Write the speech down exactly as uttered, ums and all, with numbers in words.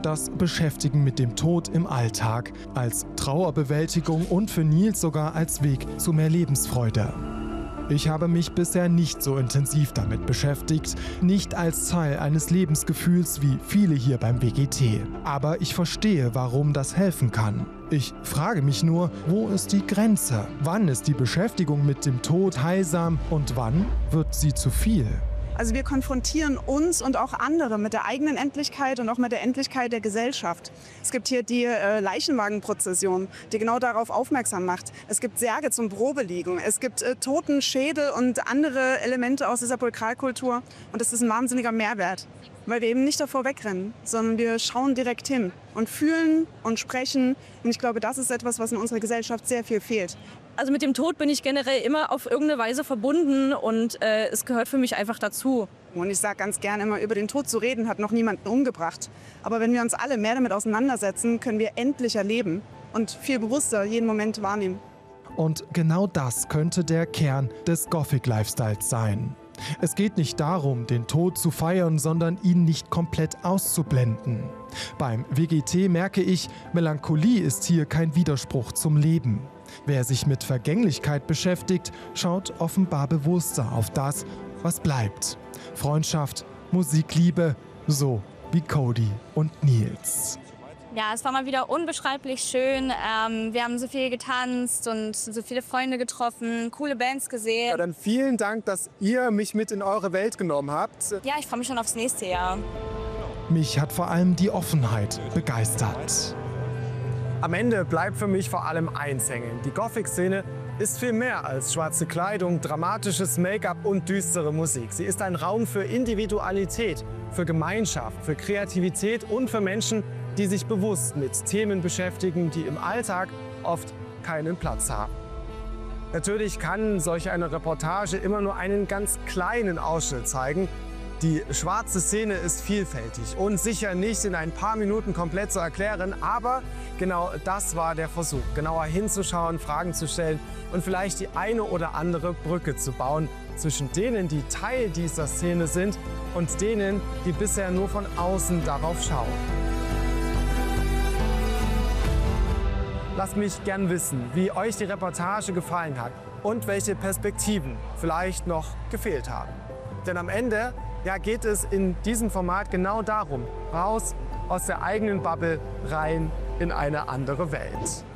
Das Beschäftigen mit dem Tod im Alltag, als Trauerbewältigung und für Nils sogar als Weg zu mehr Lebensfreude. Ich habe mich bisher nicht so intensiv damit beschäftigt, nicht als Teil eines Lebensgefühls wie viele hier beim W G T. Aber ich verstehe, warum das helfen kann. Ich frage mich nur, wo ist die Grenze? Wann ist die Beschäftigung mit dem Tod heilsam und wann wird sie zu viel? Also wir konfrontieren uns und auch andere mit der eigenen Endlichkeit und auch mit der Endlichkeit der Gesellschaft. Es gibt hier die äh, Leichenwagenprozession, die genau darauf aufmerksam macht. Es gibt Särge zum Probeliegen, es gibt äh, Totenschädel und andere Elemente aus der Sepulkralkultur. Und das ist ein wahnsinniger Mehrwert, weil wir eben nicht davor wegrennen, sondern wir schauen direkt hin und fühlen und sprechen. Und ich glaube, das ist etwas, was in unserer Gesellschaft sehr viel fehlt. Also mit dem Tod bin ich generell immer auf irgendeine Weise verbunden und äh, es gehört für mich einfach dazu. Und ich sage ganz gerne immer, über den Tod zu reden, hat noch niemanden umgebracht. Aber wenn wir uns alle mehr damit auseinandersetzen, können wir endlich erleben und viel bewusster jeden Moment wahrnehmen. Und genau das könnte der Kern des Gothic-Lifestyles sein. Es geht nicht darum, den Tod zu feiern, sondern ihn nicht komplett auszublenden. Beim W G T merke ich, Melancholie ist hier kein Widerspruch zum Leben. Wer sich mit Vergänglichkeit beschäftigt, schaut offenbar bewusster auf das, was bleibt. Freundschaft, Musikliebe, so wie Cody und Nils. Ja, es war mal wieder unbeschreiblich schön. Ähm, wir haben so viel getanzt und so viele Freunde getroffen, coole Bands gesehen. Ja, dann vielen Dank, dass ihr mich mit in eure Welt genommen habt. Ja, ich freue mich schon aufs nächste Jahr. Mich hat vor allem die Offenheit begeistert. Am Ende bleibt für mich vor allem eins hängen. Die Gothic-Szene ist viel mehr als schwarze Kleidung, dramatisches Make-up und düstere Musik. Sie ist ein Raum für Individualität, für Gemeinschaft, für Kreativität und für Menschen, die sich bewusst mit Themen beschäftigen, die im Alltag oft keinen Platz haben. Natürlich kann solch eine Reportage immer nur einen ganz kleinen Ausschnitt zeigen. Die schwarze Szene ist vielfältig und sicher nicht in ein paar Minuten komplett zu erklären, aber genau das war der Versuch, genauer hinzuschauen, Fragen zu stellen und vielleicht die eine oder andere Brücke zu bauen zwischen denen, die Teil dieser Szene sind und denen, die bisher nur von außen darauf schauen. Lasst mich gern wissen, wie euch die Reportage gefallen hat und welche Perspektiven vielleicht noch gefehlt haben. Denn am Ende ja, geht es in diesem Format genau darum, raus aus der eigenen Bubble rein in eine andere Welt.